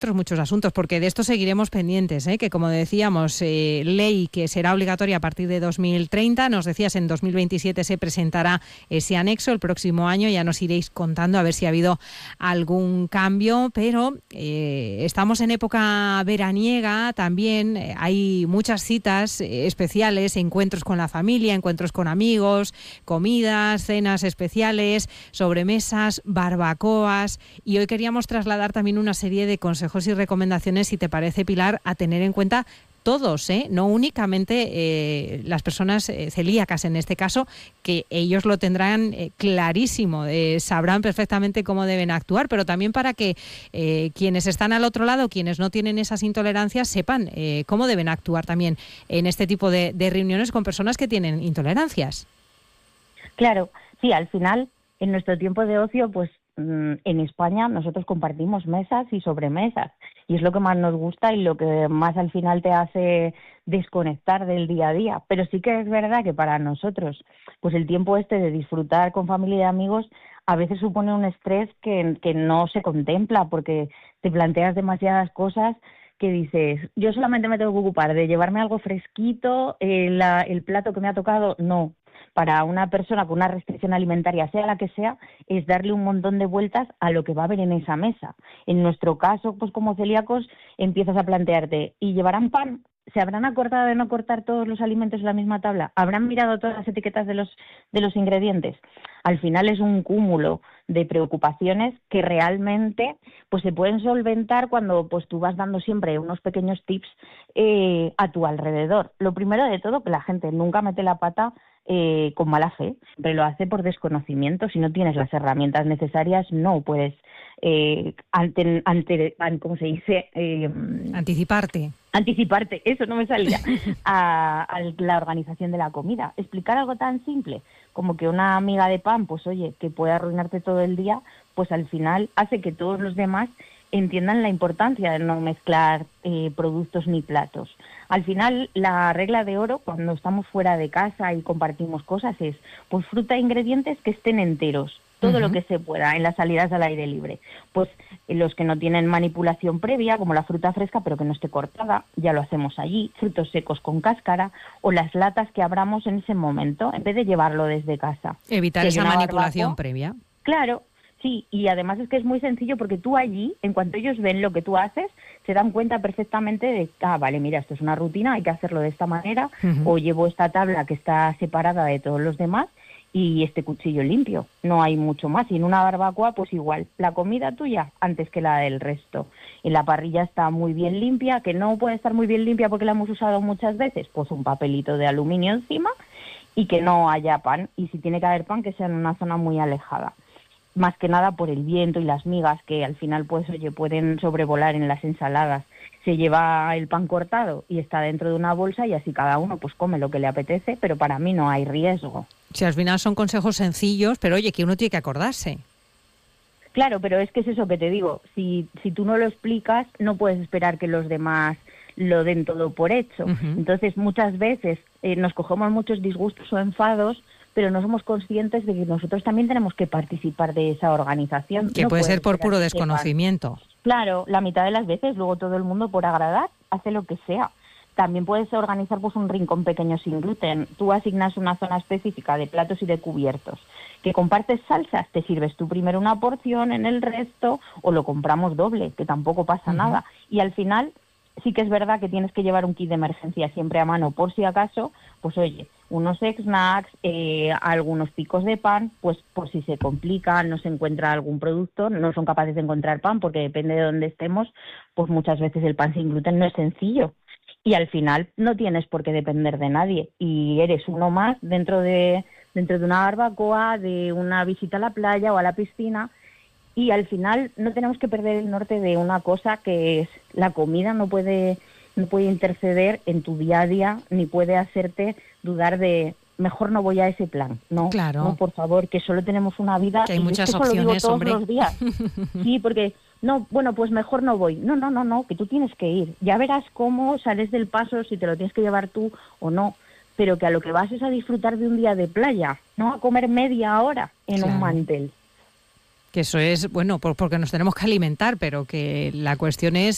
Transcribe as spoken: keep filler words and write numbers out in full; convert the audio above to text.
otros muchos asuntos, porque de esto seguiremos pendientes, ¿eh? Que como decíamos, eh, ley que será obligatoria a partir de dos mil treinta, nos decías en dos mil veintisiete se presentará ese anexo, el próximo año ya nos iréis contando a ver si ha habido algún cambio, pero eh, estamos en época veraniega también, eh, hay muchas citas eh, especiales, encuentros con la familia, encuentros con amigos, comidas, cenas especiales, sobremesas, barbacoas, y hoy queríamos trasladar también una serie de consejos y recomendaciones, si te parece, Pilar, a tener en cuenta todos, ¿eh? No únicamente eh, las personas eh, celíacas en este caso, que ellos lo tendrán eh, clarísimo, eh, sabrán perfectamente cómo deben actuar, pero también para que eh, quienes están al otro lado, quienes no tienen esas intolerancias, sepan eh, cómo deben actuar también en este tipo de, de reuniones con personas que tienen intolerancias. Claro, sí, al final, en nuestro tiempo de ocio, pues en España nosotros compartimos mesas y sobremesas y es lo que más nos gusta y lo que más al final te hace desconectar del día a día, pero sí que es verdad que para nosotros pues el tiempo este de disfrutar con familia y amigos a veces supone un estrés que, que no se contempla porque te planteas demasiadas cosas que dices, yo solamente me tengo que ocupar de llevarme algo fresquito, eh, la, el plato que me ha tocado, no. Para una persona con una restricción alimentaria, sea la que sea, es darle un montón de vueltas a lo que va a haber en esa mesa. En nuestro caso, pues como celíacos, empiezas a plantearte, ¿y llevarán pan? ¿Se habrán acordado de no cortar todos los alimentos en la misma tabla? ¿Habrán mirado todas las etiquetas de los, de los ingredientes? Al final es un cúmulo de preocupaciones que realmente pues se pueden solventar cuando pues tú vas dando siempre unos pequeños tips eh, a tu alrededor. Lo primero de todo, que la gente nunca mete la pata eh, con mala fe, pero lo hace por desconocimiento. Si no tienes las herramientas necesarias, no puedes eh, ante, ante, ¿cómo se dice? Eh, Anticiparte. Anticiparte, eso no me salía, a, a la organización de la comida. Explicar algo tan simple como que una miga de pan, pues oye, que puede arruinarte todo el día, pues al final hace que todos los demás entiendan la importancia de no mezclar eh, productos ni platos. Al final, la regla de oro, cuando estamos fuera de casa y compartimos cosas, es pues fruta e ingredientes que estén enteros. Todo uh-huh. lo que se pueda en las salidas al aire libre. Pues los que no tienen manipulación previa, como la fruta fresca, pero que no esté cortada, ya lo hacemos allí. Frutos secos con cáscara o las latas que abramos en ese momento, en vez de llevarlo desde casa. Evitar esa manipulación barbacoa, previa. Claro, sí, y además es que es muy sencillo porque tú allí, en cuanto ellos ven lo que tú haces, se dan cuenta perfectamente de, ah, vale, mira, esto es una rutina, hay que hacerlo de esta manera, uh-huh. o llevo esta tabla que está separada de todos los demás, y este cuchillo limpio, no hay mucho más. Y en una barbacoa, pues igual, la comida tuya antes que la del resto. Y la parrilla está muy bien limpia, que no puede estar muy bien limpia porque la hemos usado muchas veces, pues un papelito de aluminio encima y que no haya pan. Y si tiene que haber pan, que sea en una zona muy alejada. Más que nada por el viento y las migas que al final, pues oye, pueden sobrevolar en las ensaladas. Se lleva el pan cortado y está dentro de una bolsa y así cada uno pues come lo que le apetece, pero para mí no hay riesgo. Si al final son consejos sencillos, pero oye, que uno tiene que acordarse. Claro, pero es que es eso que te digo, si, si tú no lo explicas, no puedes esperar que los demás lo den todo por hecho. Uh-huh. Entonces muchas veces eh, nos cogemos muchos disgustos o enfados, pero no somos conscientes de que nosotros también tenemos que participar de esa organización. Que no puede ser por puro desconocimiento. Claro, la mitad de las veces, luego todo el mundo por agradar hace lo que sea. También puedes organizar pues un rincón pequeño sin gluten. Tú asignas una zona específica de platos y de cubiertos. Que compartes salsas, te sirves tú primero una porción, en el resto, o lo compramos doble, que tampoco pasa uh-huh. nada. Y al final sí que es verdad que tienes que llevar un kit de emergencia siempre a mano por si acaso, pues oye, unos snacks, eh, algunos picos de pan, pues por si se complica, no se encuentra algún producto, no son capaces de encontrar pan porque depende de dónde estemos, pues muchas veces el pan sin gluten no es sencillo. Y al final no tienes por qué depender de nadie y eres uno más dentro de, dentro de una barbacoa, de una visita a la playa o a la piscina. Y al final no tenemos que perder el norte de una cosa que es la comida no puede no puede interceder en tu día a día ni puede hacerte dudar de mejor no voy a ese plan. No, claro. no, por favor, que solo tenemos una vida. Que hay y muchas es que opciones, lo digo todos hombre. los días. Sí, porque no, bueno, pues mejor no voy. No, no, no, no, que tú tienes que ir. Ya verás cómo sales del paso, si te lo tienes que llevar tú o no. Pero que a lo que vas es a disfrutar de un día de playa, no a comer media hora en claro. un mantel. Que eso es, bueno, porque nos tenemos que alimentar, pero que la cuestión es